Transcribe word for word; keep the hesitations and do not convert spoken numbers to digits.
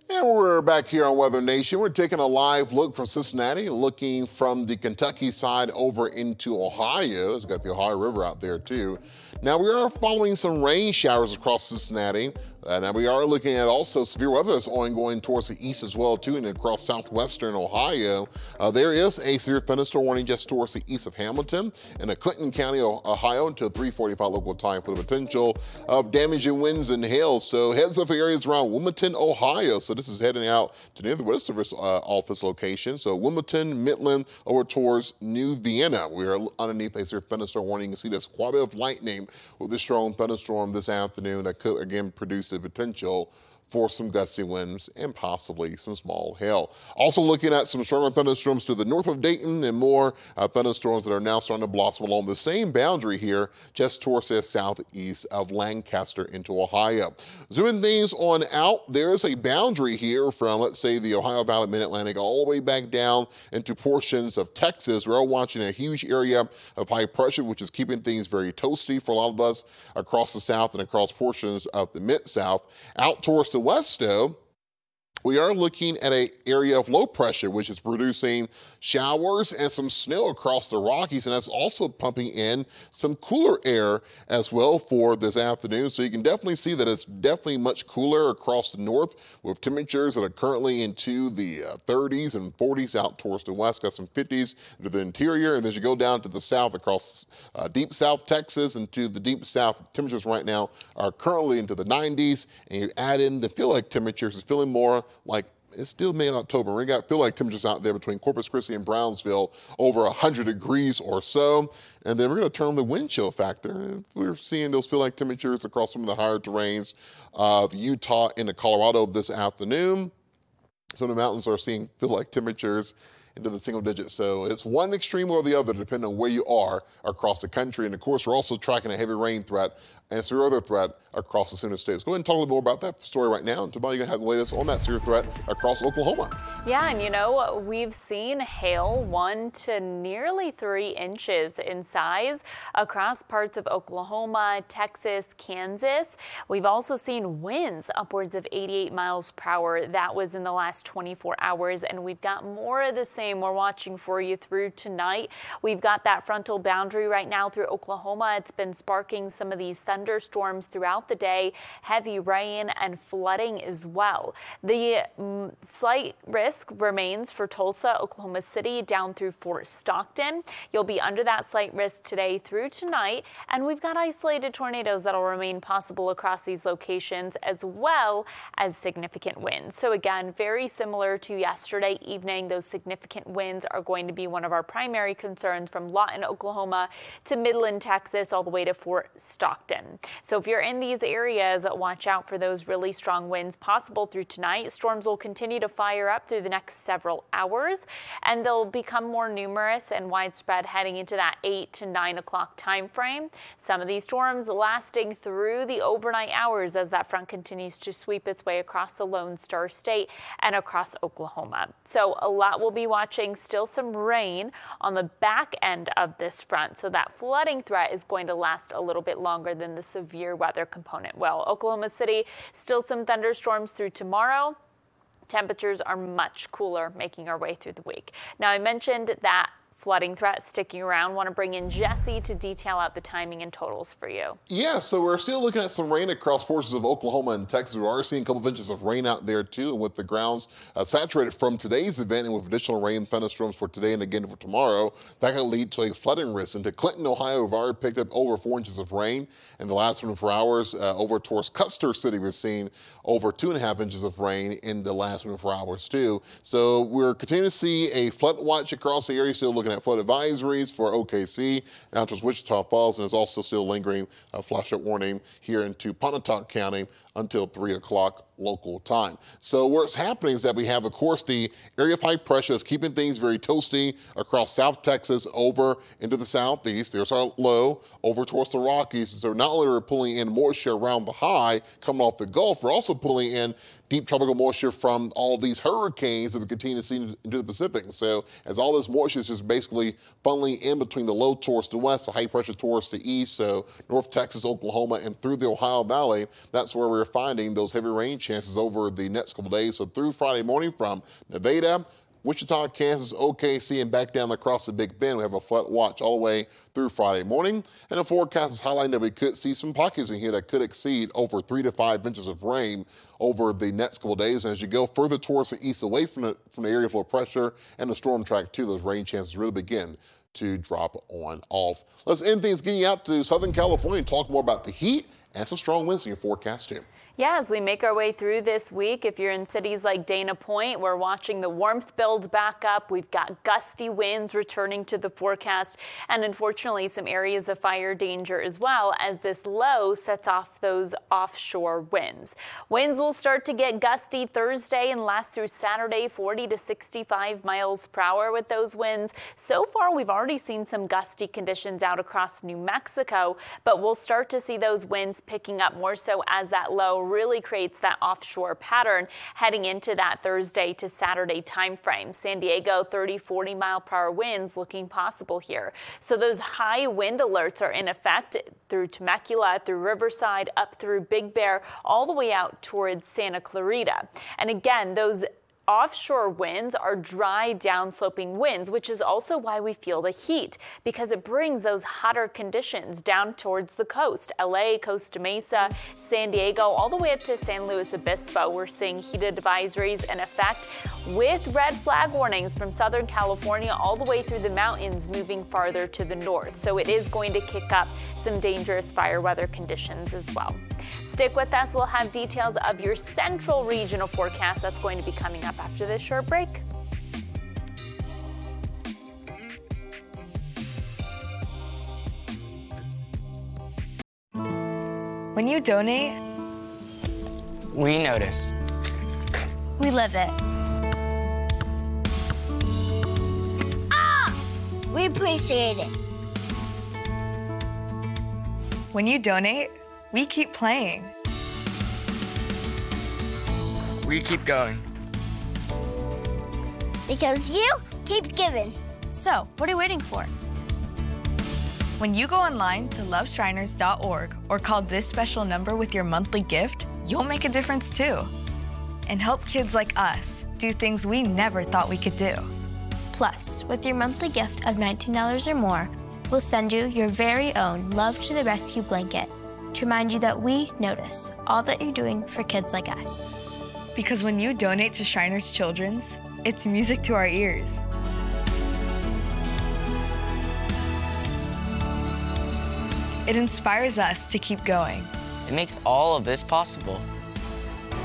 And we're back here on Weather Nation. We're taking a live look from Cincinnati, looking from the Kentucky side over into Ohio. It's got the Ohio River out there too. Now we are following some rain showers across Cincinnati. Uh, now we are looking at also severe weather that's ongoing towards the east as well too, and across southwestern Ohio. Uh, there is a severe thunderstorm warning just towards the east of Hamilton and Clinton County, Ohio, until three forty-five local time for the potential of damaging winds and hail. So heads up for areas around Wilmington, Ohio. So this is heading out to near the Weather Service uh, office location. So Wilmington, Midland, over towards New Vienna. We are underneath a severe thunderstorm warning. You can see this quite a bit of lightning with this strong thunderstorm this afternoon that could again produce the potential for some gusty winds and possibly some small hail. Also looking at some stronger thunderstorms to the north of Dayton and more uh, thunderstorms that are now starting to blossom along the same boundary here just towards the southeast of Lancaster into Ohio. Zooming things on out, there is a boundary here from, let's say, the Ohio Valley Mid-Atlantic all the way back down into portions of Texas. We're watching a huge area of high pressure, which is keeping things very toasty for a lot of us across the south and across portions of the Mid-South. Out towards the west, though, we are looking at an area of low pressure, which is producing showers and some snow across the Rockies, and that's also pumping in some cooler air as well for this afternoon. So you can definitely see that it's definitely much cooler across the north with temperatures that are currently into the uh, thirties and forties out towards the west. Got some fifties to the interior, and as you go down to the south across uh, deep south Texas and to the deep south, temperatures right now are currently into the nineties, and you add in the feel like temperatures, it's feeling more like it's still May and October. We got feel like temperatures out there between Corpus Christi and Brownsville over one hundred degrees or so. And then we're going to turn on the wind chill factor. We're seeing those feel like temperatures across some of the higher terrains of Utah into Colorado this afternoon. Some of the mountains are seeing feel like temperatures into the single digits. So it's one extreme or the other, depending on where you are across the country. And of course, we're also tracking a heavy rain threat and severe weather threat across the Sooner States. Go ahead and talk a little more about that story right now. And tomorrow you're going to have the latest on that severe threat across Oklahoma. Yeah, and you know, we've seen hail one to nearly three inches in size across parts of Oklahoma, Texas, Kansas. We've also seen winds upwards of eighty-eight miles per hour. That was in the last twenty-four hours, and we've got more of the same we're watching for you through tonight. We've got that frontal boundary right now through Oklahoma. It's been sparking some of these thunderstorms throughout the day, heavy rain and flooding as well. The mm, slight risk remains for Tulsa, Oklahoma City, down through Fort Stockton. You'll be under that slight risk today through tonight, and we've got isolated tornadoes that'll remain possible across these locations, as well as significant winds. So again, very similar to yesterday evening, those significant winds are going to be one of our primary concerns from Lawton, Oklahoma to Midland, Texas, all the way to Fort Stockton. So if you're in these areas, watch out for those really strong winds possible through tonight. Storms will continue to fire up through the next several hours, and they'll become more numerous and widespread heading into that eight to nine o'clock time frame. Some of these storms lasting through the overnight hours as that front continues to sweep its way across the Lone Star State and across Oklahoma. So a lot we'll be watching. Still some rain on the back end of this front, so that flooding threat is going to last a little bit longer than the severe weather component will. Oklahoma City, still some thunderstorms through tomorrow. Temperatures are much cooler making our way through the week. Now, I mentioned that flooding threat sticking around. Want to bring in Jesse to detail out the timing and totals for you. Yeah, so we're still looking at some rain across portions of Oklahoma and Texas. We are seeing a couple of inches of rain out there too, and with the grounds uh, saturated from today's event and with additional rain thunderstorms for today and again for tomorrow, that could lead to a flooding risk. Into Clinton, Ohio, we've already picked up over four inches of rain in the last twenty-four hours. Uh, over towards Custer City, we've seen over two and a half inches of rain in the last twenty-four hours too. So we're continuing to see a flood watch across the area, still looking at flood advisories for O K C down towards Wichita Falls, and there's also still lingering a flash flood warning here into Pontotoc County until three o'clock local time. So what's happening is that we have, of course, the area of high pressure is keeping things very toasty across South Texas over into the southeast. There's our low over towards the Rockies. So not only are we pulling in moisture around the high coming off the Gulf, we're also pulling in deep tropical moisture from all these hurricanes that we continue to see into the Pacific. So as all this moisture is just basically funneling in between the low towards the west, the high pressure towards the east, so North Texas, Oklahoma, and through the Ohio Valley, that's where we're finding those heavy rain chances over the next couple days. So through Friday morning from Nevada, Wichita, Kansas, O K C, and back down across the Big Bend. We have a flood watch all the way through Friday morning. And the forecast is highlighting that we could see some pockets in here that could exceed over three to five inches of rain over the next couple of days. And as you go further towards the east, away from the, from the area of low pressure and the storm track too, those rain chances really begin to drop on off. Let's end things getting out to Southern California and talk more about the heat and some strong winds in your forecast too. Yeah, as we make our way through this week, if you're in cities like Dana Point, we're watching the warmth build back up. We've got gusty winds returning to the forecast, and unfortunately some areas of fire danger as well, as this low sets off those offshore winds. Winds will start to get gusty Thursday and last through Saturday, forty to sixty-five miles per hour with those winds. So far, we've already seen some gusty conditions out across New Mexico, but we'll start to see those winds picking up more so as that low really creates that offshore pattern heading into that Thursday to Saturday time frame. San Diego, thirty, forty mile per hour winds looking possible here. So those high wind alerts are in effect through Temecula, through Riverside, up through Big Bear, all the way out towards Santa Clarita. And again, those offshore winds are dry downsloping winds, which is also why we feel the heat, because it brings those hotter conditions down towards the coast. L A, Costa Mesa, San Diego, all the way up to San Luis Obispo. We're seeing heated advisories in effect with red flag warnings from Southern California all the way through the mountains moving farther to the north. So it is going to kick up some dangerous fire weather conditions as well. Stick with us. We'll have details of your central regional forecast that's going to be coming up after this short break. When you donate, we notice. We live it. Ah! We appreciate it. When you donate, we keep playing. We keep going. Because you keep giving. So, what are you waiting for? When you go online to love shriners dot org or call this special number with your monthly gift, you'll make a difference too. And help kids like us do things we never thought we could do. Plus, with your monthly gift of nineteen dollars or more, we'll send you your very own Love to the Rescue blanket to remind you that we notice all that you're doing for kids like us. Because when you donate to Shriners Children's, it's music to our ears. It inspires us to keep going. It makes all of this possible